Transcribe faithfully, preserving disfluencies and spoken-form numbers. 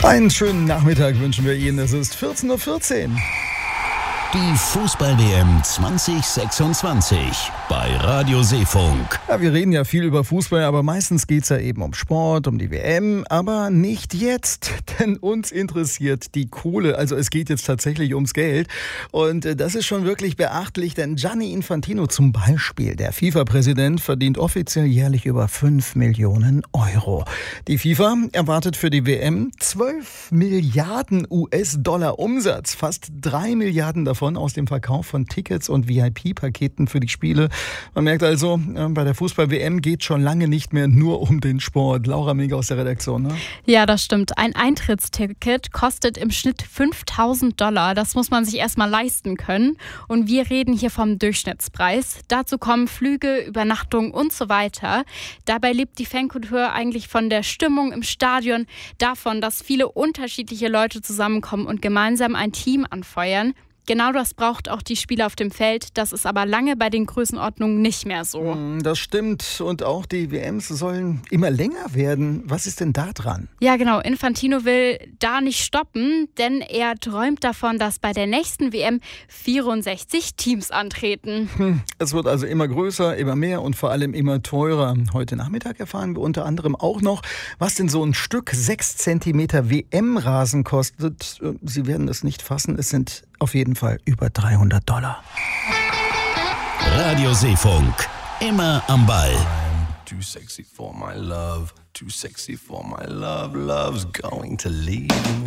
Einen schönen Nachmittag wünschen wir Ihnen. Es ist vierzehn Uhr vierzehn. Die Fußball-W M zwanzig sechsundzwanzig bei Radio Seefunk. Ja, wir reden ja viel über Fußball, aber meistens geht es ja eben um Sport, um die W M, aber nicht jetzt, denn uns interessiert die Kohle. Also es geht jetzt tatsächlich ums Geld und äh, das ist schon wirklich beachtlich, denn Gianni Infantino zum Beispiel, der FIFA-Präsident, verdient offiziell jährlich über fünf Millionen Euro. Die FIFA erwartet für die W M zwölf Milliarden U S-Dollar Umsatz, fast drei Milliarden davon aus dem Verkauf von Tickets und V I P-Paketen für die Spiele. Man merkt also, bei der Fußball-W M geht schon lange nicht mehr nur um den Sport. Laura Mega aus der Redaktion, ne? Ja, das stimmt. Ein Eintrittsticket kostet im Schnitt fünftausend Dollar. Das muss man sich erstmal leisten können. Und wir reden hier vom Durchschnittspreis. Dazu kommen Flüge, Übernachtung und so weiter. Dabei lebt die Fankultur eigentlich von der Stimmung im Stadion, davon, dass viele unterschiedliche Leute zusammenkommen und gemeinsam ein Team anfeuern. Genau das braucht auch die Spieler auf dem Feld. Das ist aber lange bei den Größenordnungen nicht mehr so. Das stimmt. Und auch die W Ms sollen immer länger werden. Was ist denn da dran? Ja, genau. Infantino will da nicht stoppen, denn er träumt davon, dass bei der nächsten W M vierundsechzig Teams antreten. Hm. Es wird also immer größer, immer mehr und vor allem immer teurer. Heute Nachmittag erfahren wir unter anderem auch noch, was denn so ein Stück sechs Zentimeter W M-Rasen kostet. Sie werden es nicht fassen. Es sind auf jeden Fall über dreihundert Dollar. Radio Seefunk, immer am Ball. I'm too sexy for my love, too sexy for my love, love's going to leave me.